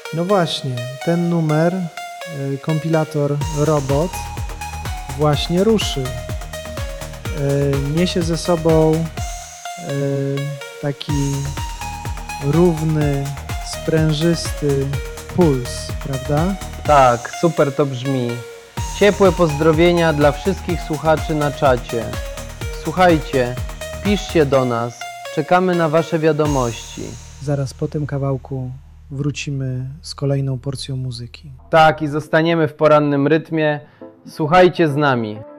No właśnie, ten numer, kompilator Robot, właśnie ruszył. Niesie ze sobą taki równy, sprężysty puls, prawda? Tak, super to brzmi. Ciepłe pozdrowienia dla wszystkich słuchaczy na czacie. Słuchajcie, piszcie do nas, czekamy na wasze wiadomości. Zaraz po tym kawałku wrócimy z kolejną porcją muzyki. Tak, i zostaniemy w porannym rytmie. Słuchajcie z nami.